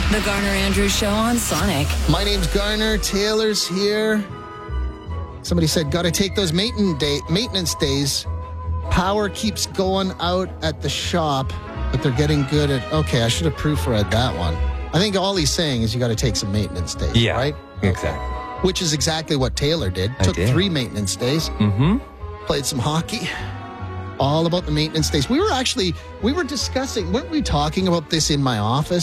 The Garner Andrews Show on Sonic. My name's Garner. Taylor's here. Somebody said, got to take those maintenance days. Power keeps going out at the shop, but they're getting good at... Okay, I should have proofread that one. I think all he's saying is you got to take some maintenance days, right? Exactly. Which is exactly what Taylor did. I Took did. 3 maintenance days. Mm-hmm. Played some hockey. All about the maintenance days. We were discussing, weren't we talking about this in my office?